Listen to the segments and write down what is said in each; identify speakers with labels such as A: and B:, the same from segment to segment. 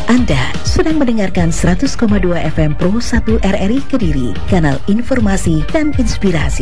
A: Anda sedang mendengarkan 100,2 FM Pro 1 RRI Kediri, kanal informasi dan inspirasi.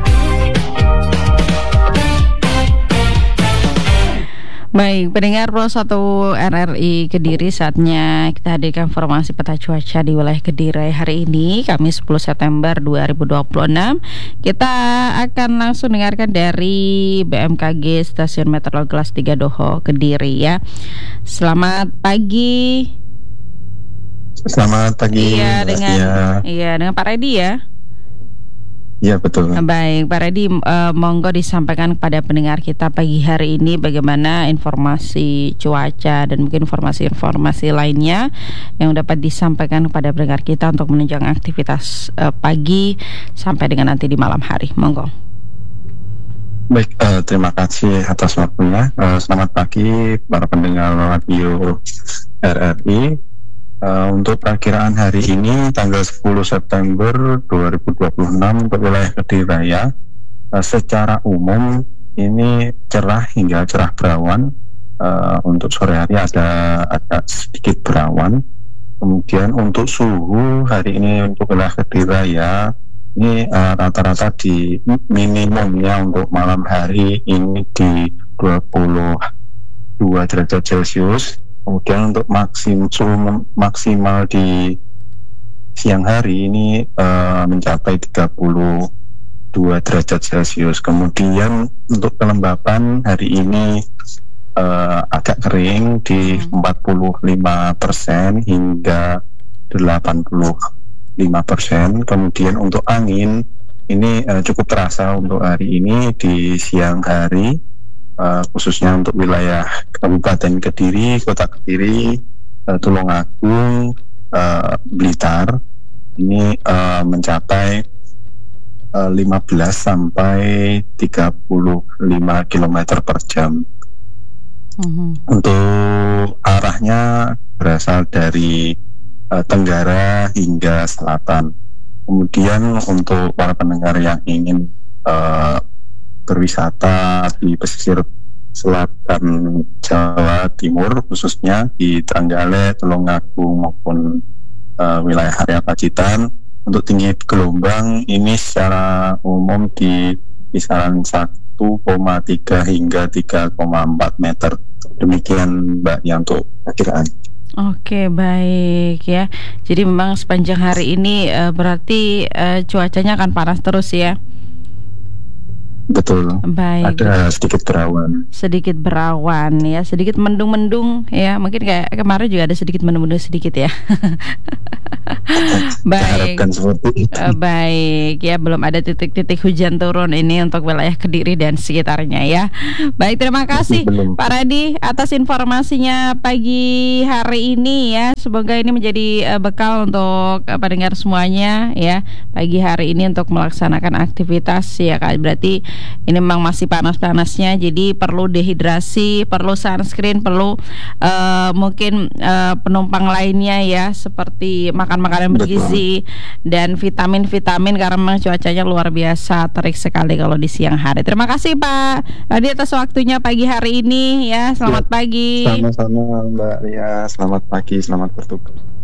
B: Baik, pendengar Pro 1 RRI Kediri, saatnya kita hadirkan informasi peta cuaca di wilayah Kediri hari ini, Kamis 10 September 2026. Kita akan langsung dengarkan dari BMKG Stasiun Meteorologi Kelas 3 Doho Kediri ya. Selamat pagi.
C: Selamat pagi.
B: Iya, dengan Pak Redi ya.
C: Iya, betul.
B: Baik, Pak Redi, monggo disampaikan kepada pendengar kita pagi hari ini bagaimana informasi cuaca dan mungkin informasi-informasi lainnya yang dapat disampaikan kepada pendengar kita untuk menunjang aktivitas pagi sampai dengan nanti di malam hari. Monggo.
C: Baik, terima kasih atas waktunya. Selamat pagi para pendengar radio RRI. Untuk perakiraan hari ini tanggal 10 September 2026 untuk wilayah Kediri Raya, secara umum ini cerah hingga cerah berawan. Untuk sore hari ada sedikit berawan. Kemudian untuk suhu hari ini untuk wilayah Kediri Raya ini rata-rata di minimumnya untuk malam hari ini di 22 derajat Celcius. Kemudian untuk suhu maksimal di siang hari ini mencapai 32 derajat Celcius. Kemudian untuk kelembapan hari ini agak kering di 45% hingga 85%. Kemudian untuk angin ini cukup terasa untuk hari ini di siang hari, khususnya untuk wilayah Kabupaten Kediri, Kota Kediri, Tulungagung, Blitar ini mencapai 15 sampai 35 km per jam. Untuk arahnya berasal dari tenggara hingga selatan. Kemudian untuk para pendengar yang ingin berwisata di pesisir selatan Jawa Timur, khususnya di Trenggalek, Tulungagung maupun wilayah area Pacitan, untuk tinggi gelombang ini secara umum di kisaran 1,3 hingga 3,4 meter. Demikian Mbak yang untuk perkiraan.
B: Oke, baik ya. Jadi memang sepanjang hari ini berarti cuacanya akan panas terus ya.
C: Betul.
B: Baik.
C: Ada sedikit berawan.
B: Sedikit berawan ya, sedikit mendung-mendung ya. Mungkin kayak kemarin juga ada sedikit mendung-mendung sedikit ya. Baik.
C: Harapkan seperti itu.
B: Baik ya, belum ada titik-titik hujan turun ini untuk wilayah Kediri dan sekitarnya ya. Baik, terima kasih Pak Radi atas informasinya pagi hari ini ya. Semoga ini menjadi bekal untuk pendengar semuanya ya pagi hari ini untuk melaksanakan aktivitas ya Kak. Berarti ini memang masih panas-panasnya, jadi perlu dehidrasi, perlu sunscreen, perlu mungkin penumpang lainnya ya, seperti makan makanan bergizi dan vitamin-vitamin karena memang cuacanya luar biasa terik sekali kalau di siang hari. Terima kasih Pak Radi atas waktunya pagi hari ini ya. Selamat pagi.
C: Sama-sama Mbak Ria, selamat pagi, selamat bertugas.